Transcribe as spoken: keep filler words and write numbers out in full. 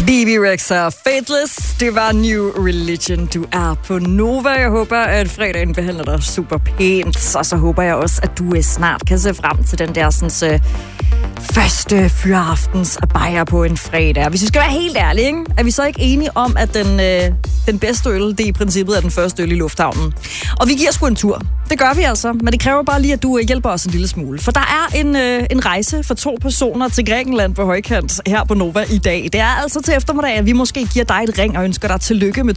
Bibi Rexha, Faithless, det var New Religion. Du er på Nova. Jeg håber, at fredagen behandler dig super pænt. Og så håber jeg også, at du snart kan se frem til den der sådan, uh, første fyraftens bajer på en fredag. Hvis vi skal være helt ærlige, ikke? Er vi så ikke enige om, at den, uh, den bedste øl, det i princippet er den første øl i lufthavnen? Og vi giver sgu en tur. Det gør vi altså, men det kræver bare lige, at du hjælper os en lille smule. For der er en, øh, en rejse for to personer til Grækenland på højkant her på Nova i dag. Det er altså til eftermiddag, at vi måske giver dig et ring og ønsker dig tillykke med